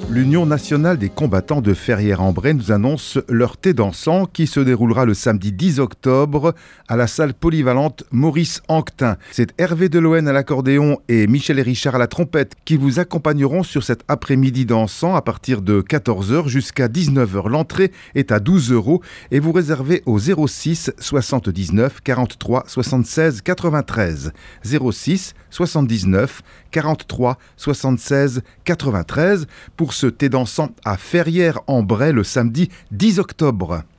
L'Union nationale des combattants de Ferrières-en-Bray nous annonce leur thé dansant qui se déroulera le samedi 10 octobre à la salle polyvalente Maurice Anquetin. C'est Hervé Deloën à l'accordéon et Michel et Richard à la trompette qui vous accompagneront sur cet après-midi dansant à partir de 14h jusqu'à 19h. L'entrée est à 12 € et vous réservez au 06 79 43 76 93. 06 79 43 76 93 pour ce thé dansant à Ferrières-en-Bray le samedi 10 octobre.